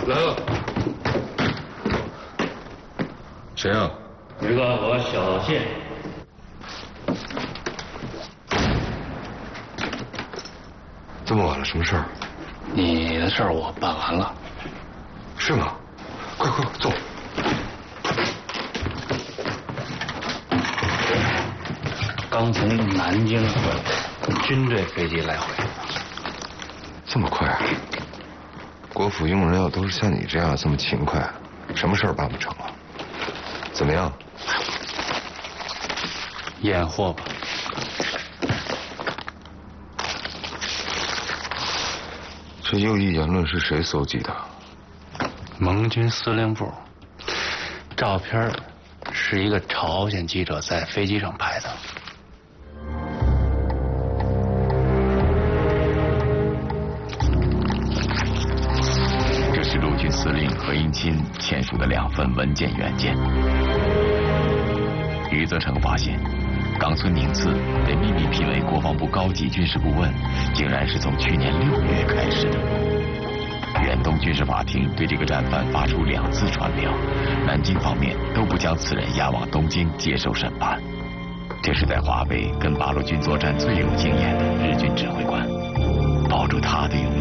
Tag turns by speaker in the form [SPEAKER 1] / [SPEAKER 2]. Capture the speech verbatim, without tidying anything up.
[SPEAKER 1] 来了。谁啊？
[SPEAKER 2] 于哥，我小谢。
[SPEAKER 1] 这么晚了，什么事儿？
[SPEAKER 2] 你的事儿我办完了。
[SPEAKER 1] 是吗？快快走。
[SPEAKER 2] 刚从南京回来，军队飞机来回。
[SPEAKER 1] 这么快啊？国府用人要都是像你这样这么勤快，什么事儿办不成啊？怎么样？
[SPEAKER 2] 验货吧。
[SPEAKER 1] 这右翼言论是谁搜集的？
[SPEAKER 2] 盟军司令部。照片是一个朝鲜记者在飞机上拍的。
[SPEAKER 3] 这是陆军司令何应钦签署的两份文件原件。余则成发现，冈村宁次被秘密聘为国防部高级军事顾问，竟然是从去年六月开始的。远东军事法庭对这个战犯发出两次传票，南京方面都不将此人押往东京接受审判。这是在华北跟八路军作战最有经验的日军指挥官，保住他的勇